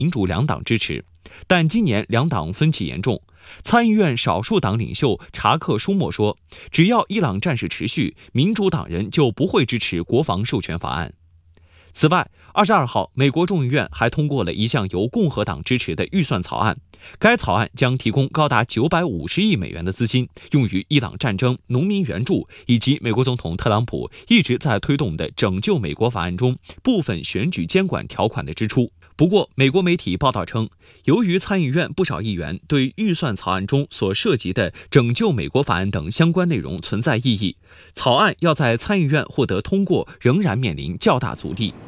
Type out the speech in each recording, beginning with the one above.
民主两党支持，但今年两党分歧严重。参议院少数党领袖查克·舒默说，只要伊朗战事持续，民主党人就不会支持国防授权法案。此外，22号，美国众议院还通过了一项由共和党支持的预算草案，该草案将提供高达950亿美元的资金，用于伊朗战争、农民援助以及美国总统特朗普一直在推动的拯救美国法案中部分选举监管条款的支出。不过，美国媒体报道称，由于参议院不少议员对预算草案中所涉及的拯救美国法案等相关内容存在异议，草案要在参议院获得通过仍然面临较大阻力。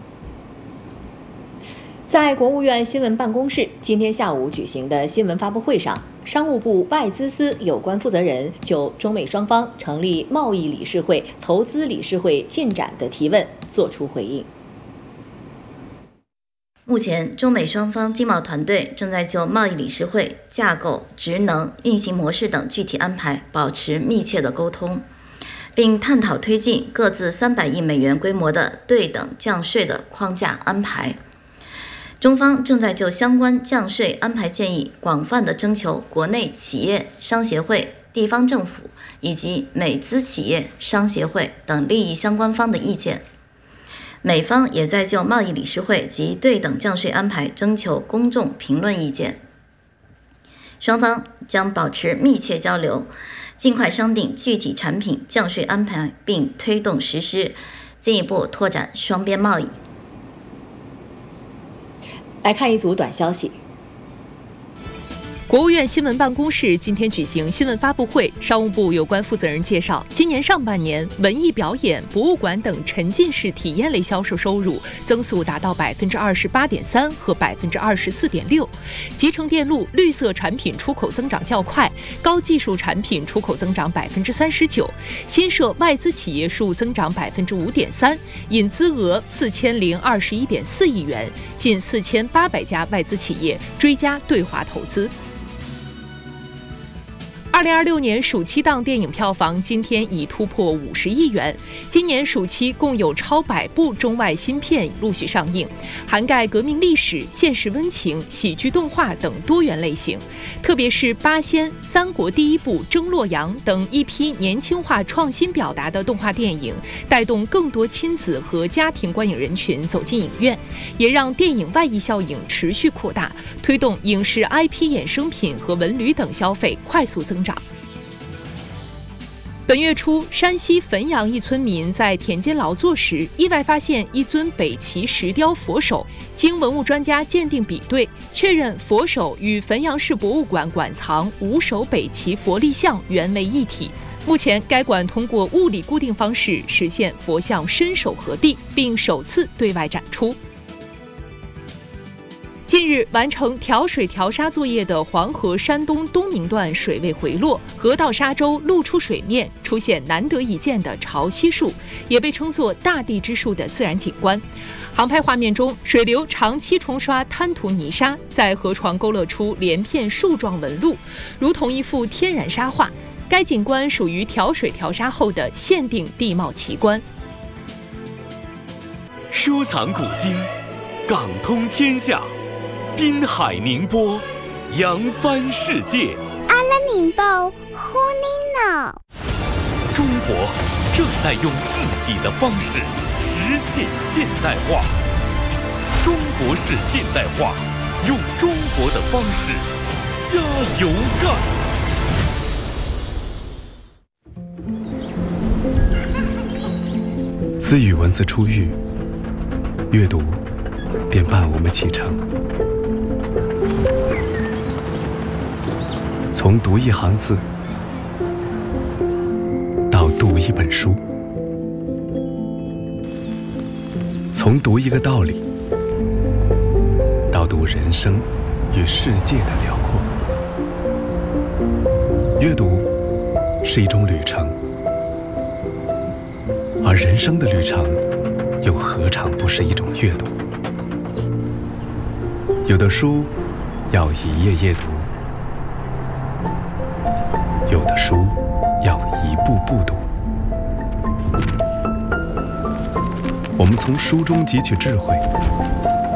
在国务院新闻办公室今天下午举行的新闻发布会上，商务部外资司有关负责人就中美双方成立贸易理事会、投资理事会进展的提问作出回应。 目前，中美双方经贸团队正在就贸易理事会架构、职能、运行模式等具体安排保持密切的沟通，并探讨推进各自300亿美元规模的对等降税的框架安排。中方正在就相关降税安排建议广泛地征求国内企业、商协会、地方政府以及美资企业、商协会等利益相关方的意见。美方也在就贸易理事会及对等降税安排征求公众评论意见。双方将保持密切交流，尽快商定具体产品降税安排，并推动实施，进一步拓展双边贸易。 来看一组短消息。 国务院新闻办公室今天举行新闻发布会，商务部有关负责人介绍，今年上半年文艺表演、博物馆等沉浸式体验类销售收入增速达到28.3%和24.6%，集成电路、绿色产品出口增长较快，高技术产品出口增长39%，新设外资企业数增长5.3%，引资额4021.4亿元，近4800家外资企业追加对华投资。2026年暑期档电影票房今天已突破50亿元。今年暑期共有超100部中外新片陆续上映，涵盖革命历史、现实温情、喜剧动画等多元类型。特别是《八仙》《三国第一部》《征洛阳》等一批年轻化创新表达的动画电影，带动更多亲子和家庭观影人群走进影院，也让电影外溢效应持续扩大，推动影视 IP 衍生品和文旅等消费快速增长。本月初，山西汾阳一村民在田间劳作时，意外发现一尊北齐石雕佛手。经文物专家鉴定比对，确认佛手与汾阳市博物馆馆藏5手北齐佛立像原为一体。目前，该馆通过物理固定方式实现佛像伸手合璧，并首次对外展出。近日完成调水调沙作业的黄河山东东宁段水位回落，河道沙洲露出水面，出现难得一见的潮汐树，也被称作大地之树的自然景观。航拍画面中，水流长期冲刷滩涂泥沙，在河床勾勒出连片树状纹路，如同一幅天然沙画。该景观属于调水调沙后的限定地貌奇观。 收藏古今，港通天下。滨海宁波，扬帆世界。 阿拉宁报呼尼脑。 中国正在用自己的方式实现现代化。中国式现代化，用中国的方式加油干。 自与文字初遇，阅读便伴我们启程。从读一行字到读一本书，从读一个道理到读人生与世界的辽阔。阅读是一种旅程，而人生的旅程又何尝不是一种阅读？有的书要一页页读，有的书要一步步读。我们从书中汲取智慧，